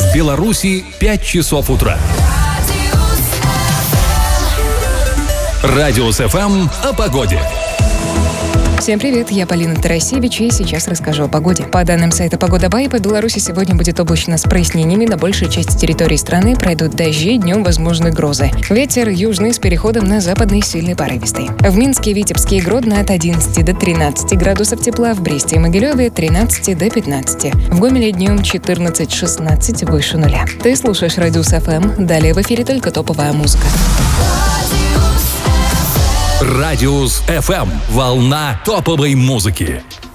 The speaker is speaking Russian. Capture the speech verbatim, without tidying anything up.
В Беларуси пять часов утра. Радиус эф эм о погоде. Всем привет, я Полина Тарасевич, и сейчас расскажу о погоде. По данным сайта «Погода Бай», по Беларуси сегодня будет облачно с прояснениями. На большей части территории страны пройдут дожди, днем возможны грозы. Ветер южный с переходом на западный сильный порывистый. В Минске, Витебске и Гродно от одиннадцати до тринадцати градусов тепла, в Бресте и Могилеве от тринадцати до пятнадцати. В Гомеле днем четырнадцать-шестнадцать выше нуля. Ты слушаешь Радиус эф эм, далее в эфире только топовая музыка. Радиус эф эм. Волна топовой музыки.